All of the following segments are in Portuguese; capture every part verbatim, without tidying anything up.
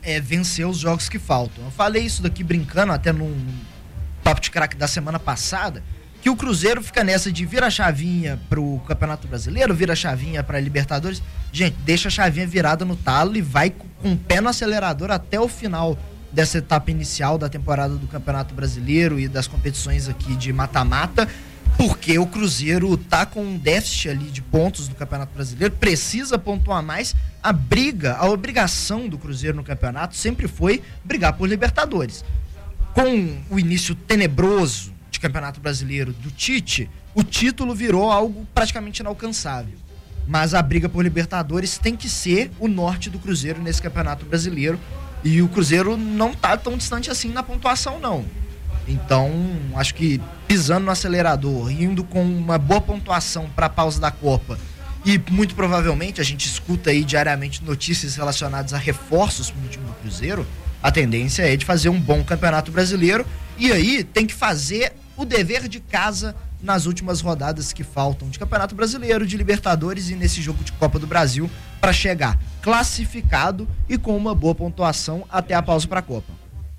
é, vencer os jogos que faltam. Eu falei isso daqui brincando até num papo de craque da semana passada, que o Cruzeiro fica nessa de virar a chavinha pro Campeonato Brasileiro, vira a chavinha pra Libertadores. Gente, deixa a chavinha virada no talo e vai com o pé no acelerador até o final dessa etapa inicial da temporada do Campeonato Brasileiro e das competições aqui de mata-mata, porque o Cruzeiro tá com um déficit ali de pontos no Campeonato Brasileiro, precisa pontuar mais. A briga, a obrigação do Cruzeiro no campeonato sempre foi brigar por Libertadores. Com o início tenebroso de Campeonato Brasileiro do Tite, o título virou algo praticamente inalcançável. Mas a briga por Libertadores tem que ser o norte do Cruzeiro nesse Campeonato Brasileiro, e o Cruzeiro não tá tão distante assim na pontuação, não. Então, acho que pisando no acelerador, indo com uma boa pontuação para a pausa da Copa, e muito provavelmente a gente escuta aí diariamente notícias relacionadas a reforços para o time do Cruzeiro, a tendência é de fazer um bom Campeonato Brasileiro, e aí tem que fazer o dever de casa nas últimas rodadas que faltam de Campeonato Brasileiro, de Libertadores e nesse jogo de Copa do Brasil, para chegar classificado e com uma boa pontuação até a pausa para a Copa.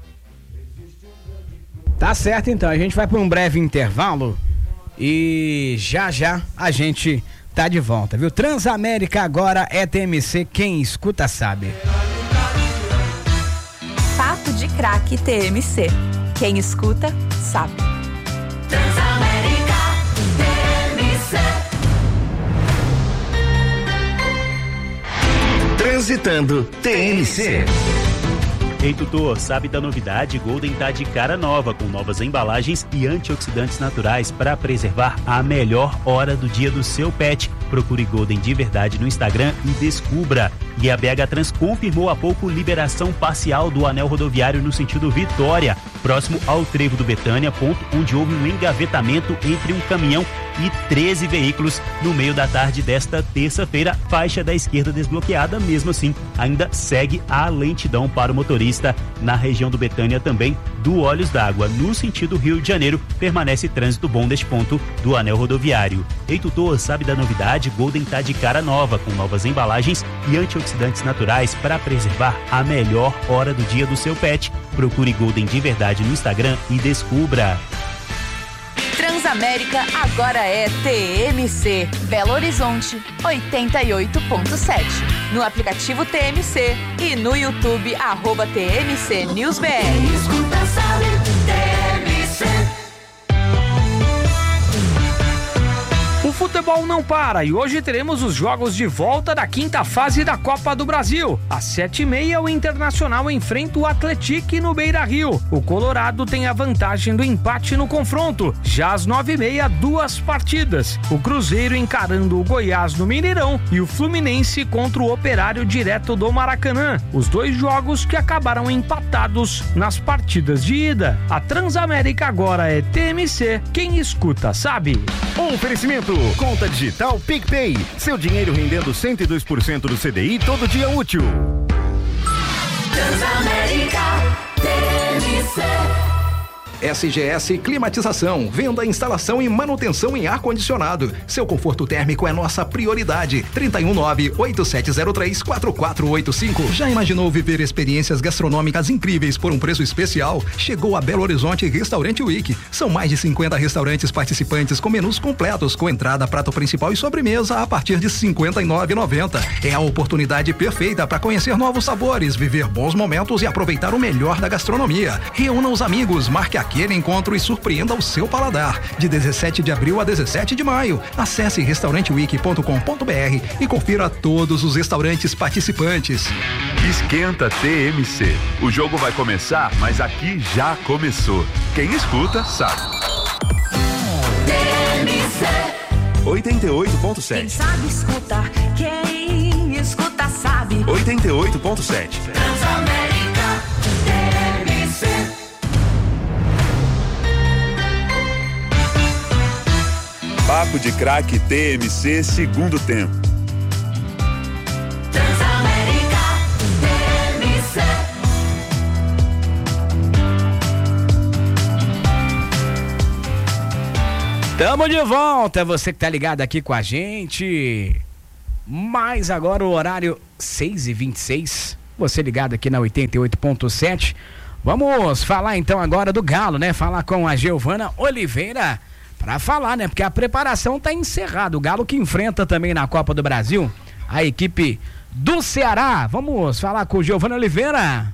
Tá certo, então, a gente vai para um breve intervalo e já já a gente tá de volta, viu? Transamérica agora é T M C, quem escuta sabe. Papo de craque T M C, quem escuta sabe. Transamérica T M C. Transitando T M C. Ei, tutor, sabe da novidade? Golden tá de cara nova, com novas embalagens e antioxidantes naturais para preservar a melhor hora do dia do seu pet. Procure Golden de verdade no Instagram e descubra. E a B H Trans confirmou há pouco liberação parcial do anel rodoviário no sentido Vitória, próximo ao trevo do Betânia, ponto onde houve um engavetamento entre um caminhão e treze veículos no meio da tarde desta terça-feira. Faixa da esquerda desbloqueada, mesmo assim, ainda segue a lentidão para o motorista. Na região do Betânia também, do Olhos d'Água, no sentido Rio de Janeiro, permanece trânsito bom deste ponto do anel rodoviário. Ei, tutor, sabe da novidade? Golden tá de cara nova, com novas embalagens e antioxidantes naturais para preservar a melhor hora do dia do seu pet. Procure Golden de verdade no Instagram e descubra. Transamérica agora é T M C, Belo Horizonte oitenta e oito ponto sete. No aplicativo T M C e no YouTube, arroba T M C News B R. Escuta, sabe, T M C. O futebol não para e hoje teremos os jogos de volta da quinta fase da Copa do Brasil. Às sete e meia, o Internacional enfrenta o Atlético no Beira-Rio. O Colorado tem a vantagem do empate no confronto. Já às nove e meia, duas partidas. O Cruzeiro encarando o Goiás no Mineirão e o Fluminense contra o Operário direto do Maracanã. Os dois jogos que acabaram empatados nas partidas de ida. A Transamérica agora é T M C. Quem escuta sabe. Oferecimento Conta Digital PicPay. Seu dinheiro rendendo cento e dois por cento do C D I todo dia útil. Transamérica T M C. S G S Climatização, venda, instalação e manutenção em ar-condicionado. Seu conforto térmico é nossa prioridade. trinta e um nove, oito sete zero três, quatro quatro oito cinco. Já imaginou viver experiências gastronômicas incríveis por um preço especial? Chegou a Belo Horizonte Restaurante Week. São mais de cinquenta restaurantes participantes com menus completos, com entrada, prato principal e sobremesa a partir de cinquenta e nove reais e noventa centavos. É a oportunidade perfeita para conhecer novos sabores, viver bons momentos e aproveitar o melhor da gastronomia. Reúna os amigos, marque a aquele encontro e surpreenda o seu paladar. De dezessete de abril a dezessete de maio. Acesse restaurante week ponto com ponto b r e confira todos os restaurantes participantes. Esquenta T M C. O jogo vai começar, mas aqui já começou. Quem escuta sabe. T M C oitenta e oito ponto sete. Quem sabe escuta, quem escuta sabe. oitenta e oito ponto sete. Transamérica T M C. Papo de craque T M C, segundo tempo. Transamérica T M C. Tamo de volta, você que tá ligado aqui com a gente. Mas agora o horário seis e vinte e seis. Você ligado aqui na oitenta e oito ponto sete. Vamos falar então agora do Galo, né? Falar com a Giovana Oliveira para falar, né? Porque a preparação tá encerrada. O Galo que enfrenta também na Copa do Brasil a equipe do Ceará. Vamos falar com Giovana Oliveira.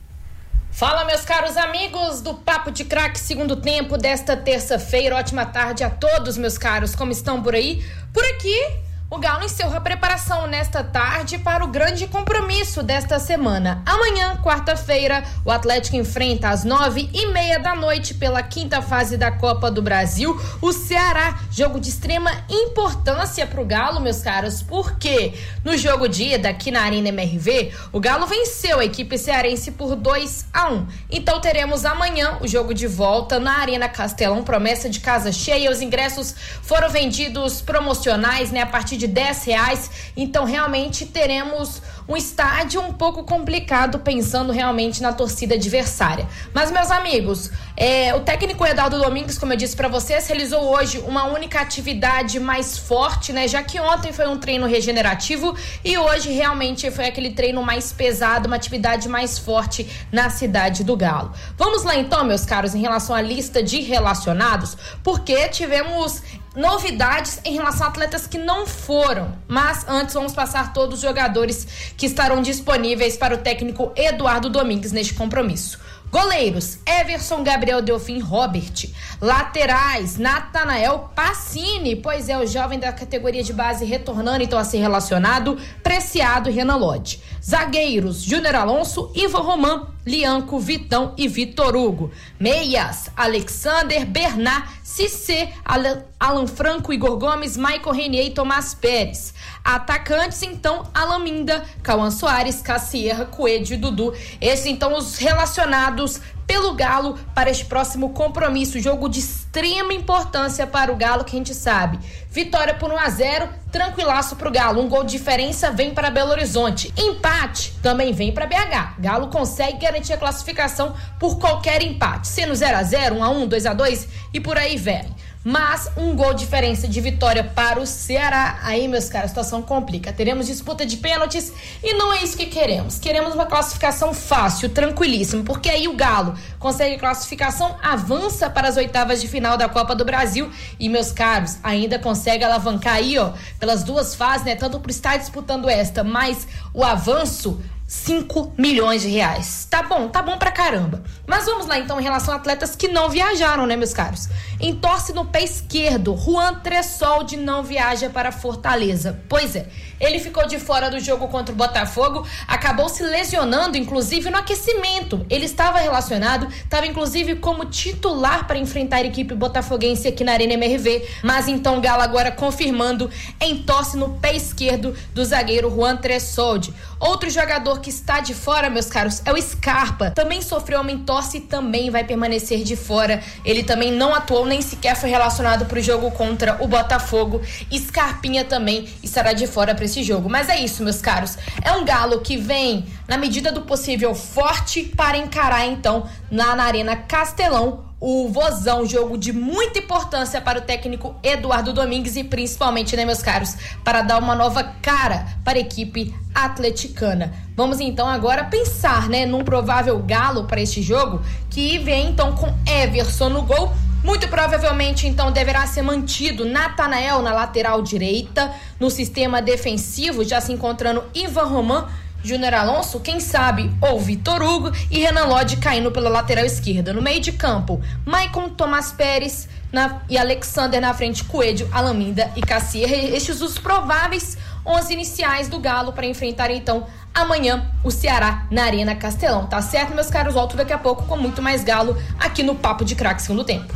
Fala, meus caros amigos do Papo de Craque, segundo tempo desta terça-feira. Ótima tarde a todos, meus caros. Como estão por aí? Por aqui, o Galo encerrou a preparação nesta tarde para o grande compromisso desta semana. Amanhã, quarta-feira, o Atlético enfrenta às nove e meia da noite pela quinta fase da Copa do Brasil o Ceará. Jogo de extrema importância para o Galo, meus caros, porque no jogo de ida aqui na Arena M R V, o Galo venceu a equipe cearense por dois a um. Então teremos amanhã o jogo de volta na Arena Castelão, promessa de casa cheia. Os ingressos foram vendidos promocionais, né, a partir de dez reais, então realmente teremos um estádio um pouco complicado, pensando realmente na torcida adversária. Mas, meus amigos, é, o técnico Eduardo Domingues, como eu disse para vocês, realizou hoje uma única atividade mais forte, né, já que ontem foi um treino regenerativo e hoje realmente foi aquele treino mais pesado, uma atividade mais forte na cidade do Galo. Vamos lá então, meus caros, em relação à lista de relacionados, porque tivemos novidades em relação a atletas que não foram, mas antes vamos passar todos os jogadores que estarão disponíveis para o técnico Eduardo Domingues neste compromisso. Goleiros: Everson, Gabriel Delfim, Robert. Laterais: Natanael Pacini, pois é o jovem da categoria de base retornando então a ser relacionado, Preciado e Renan Lodge. Zagueiros: Júnior Alonso, Ivan Roman, Lianco, Vitão e Vitor Hugo. Meias: Alexander, Bernard, Cissé, Alan, Alan Franco, Igor Gomes, Michael Renier e Tomás Pérez. Atacantes, então, Alaminda, Cauã Soares, Cassierra, Coelho e Dudu. Esses, então, os relacionados pelo Galo para este próximo compromisso. Jogo de extrema importância para o Galo, que a gente sabe. Vitória por um a zero, tranquilaço para o Galo. Um gol de diferença vem para Belo Horizonte. Empate também vem para B H. Galo consegue garantir a classificação por qualquer empate. Sendo zero a zero, um a um, dois a dois e por aí vem. Mas um gol de diferença de vitória para o Ceará, aí, meus caros, a situação complica. Teremos disputa de pênaltis e não é isso que queremos. Queremos uma classificação fácil, tranquilíssima, porque aí o Galo consegue classificação, avança para as oitavas de final da Copa do Brasil e, meus caros, ainda consegue alavancar aí, ó, pelas duas fases, né, tanto por estar disputando esta, mas o avanço, cinco milhões de reais. Tá bom, tá bom pra caramba. Mas vamos lá então em relação a atletas que não viajaram, né, meus caros? Entorce no pé esquerdo, Juan Tressoldi não viaja para Fortaleza. Pois é, ele ficou de fora do jogo contra o Botafogo, acabou se lesionando, inclusive no aquecimento. Ele estava relacionado, estava inclusive como titular para enfrentar a equipe botafoguense aqui na Arena M R V, mas então o Galo agora confirmando entorse no pé esquerdo do zagueiro Juan Tressoldi. Outro jogador que está de fora, meus caros, é o Scarpa. Também sofreu uma entorse e também vai permanecer de fora. Ele também não atuou, nem sequer foi relacionado para o jogo contra o Botafogo. Scarpinha também estará de fora para esse jogo. Mas é isso, meus caros. É um Galo que vem, na medida do possível, forte para encarar, então, na, na Arena Castelão, o Vozão, jogo de muita importância para o técnico Eduardo Domingues e principalmente, né, meus caros, para dar uma nova cara para a equipe atleticana. Vamos então agora pensar, né, num provável Galo para este jogo, que vem então com Everson no gol. Muito provavelmente, então, deverá ser mantido Natanael na lateral direita, no sistema defensivo, já se encontrando Ivan Roman, Júnior Alonso, quem sabe, ou Vitor Hugo e Renan Lodge caindo pela lateral esquerda. No meio de campo, Maicon, Tomás Pérez na, e Alexander na frente, Coelho, Alaminda e Cassierra. Estes os prováveis onze iniciais do Galo para enfrentar, então, amanhã o Ceará na Arena Castelão. Tá certo, meus caros? Volto daqui a pouco com muito mais Galo aqui no Papo de Craque Segundo Tempo.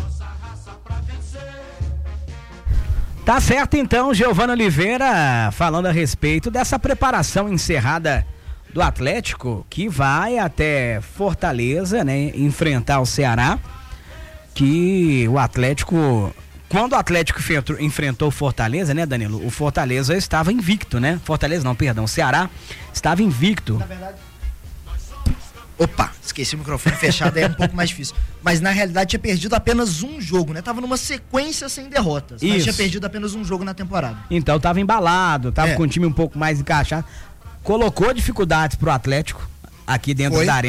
Tá certo, então, Giovana Oliveira falando a respeito dessa preparação encerrada do Atlético, que vai até Fortaleza, né, enfrentar o Ceará, que o Atlético, quando o Atlético enfrentou o Fortaleza, né, Danilo, o Fortaleza estava invicto, né, Fortaleza não, perdão, o Ceará estava invicto. Na verdade... Opa, esqueci o microfone fechado, aí é um pouco mais difícil. Mas na realidade tinha perdido apenas um jogo, né? Tava numa sequência sem derrotas. Isso. Mas tinha perdido apenas um jogo na temporada. Então tava embalado, tava é. com o time um pouco mais encaixado. Colocou dificuldades pro Atlético, aqui dentro Foi. da arena.